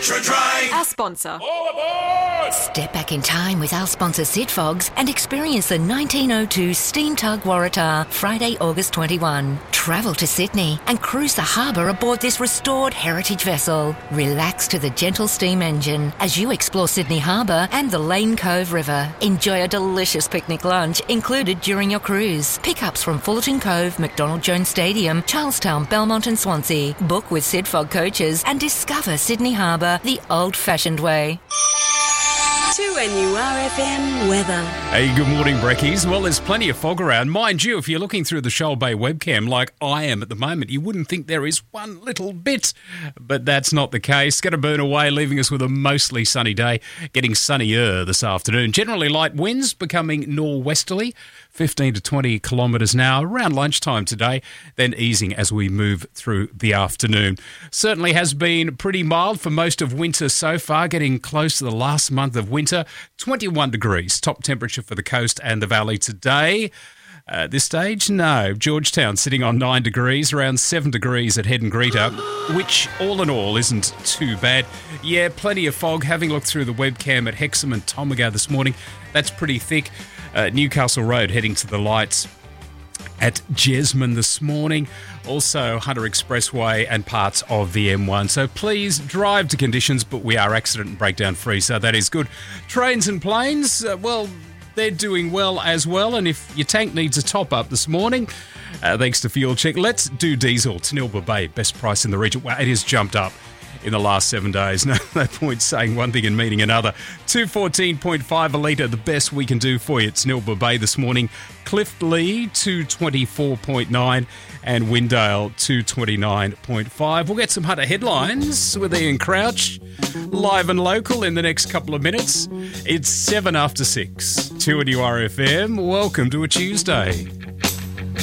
Extra dry. Our sponsor. All aboard! Step back in time with our sponsor Sidfogs and experience the 1902 Steam Tug Waratah Friday, August 21. Travel to Sydney and cruise the harbour aboard this restored heritage vessel. Relax to the gentle steam engine as you explore Sydney Harbour and the Lane Cove River. Enjoy a delicious picnic lunch included during your cruise. Pickups from Fullerton Cove, McDonald Jones Stadium, Charlestown, Belmont and Swansea. Book with Sidfog coaches and discover Sydney Harbour the old-fashioned way. 2NURFM weather. Hey, good morning, Brekkies. Well, there's plenty of fog around. Mind you, if you're looking through the Shoal Bay webcam like I am at the moment, you wouldn't think there is one little bit. But that's not the case. Going to burn away, leaving us with a mostly sunny day, getting sunnier this afternoon. Generally light winds becoming norwesterly, 15 to 20 kilometres an hour around lunchtime today, then easing as we move through the afternoon. Certainly has been pretty mild for most of winter so far, getting close to the last month of winter. 21 degrees, top temperature for the coast and the valley today. At this stage, no. Georgetown sitting on 9 degrees, around 7 degrees at Head and Greeter, which all in all isn't too bad. Yeah, plenty of fog. Having looked through the webcam at Hexham and Tomago this morning, that's pretty thick. Newcastle Road heading to the lights at Jesmond this morning. Also Hunter Expressway and parts of the M1. So please drive to conditions, but we are accident and breakdown free, so that is good. Trains and planes, well, they're doing well as well. And if your tank needs a top up this morning, thanks to Fuel Check, let's do diesel. Tanilba Bay, best price in the region. Well, it has jumped up in the last 7 days. No point saying one thing and meaning another. 214.5 a litre, the best we can do for you. It's Tanilba Bay this morning. Clift Lee, 224.9 and Windale, 229.5. We'll get some Hunter headlines with Ian Crouch, live and local in the next couple of minutes. It's 7 after 6. 2NURFM. Welcome to a Tuesday.